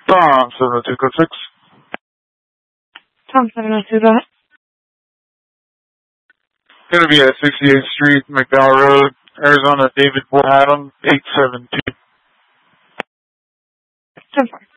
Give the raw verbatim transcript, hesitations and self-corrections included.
Tom seven oh two, code six. Tom seven oh two, go ahead. Gonna be at sixty-eighth Street, McDowell Road, Arizona, David Boyle Adam, eight seven two. ten four.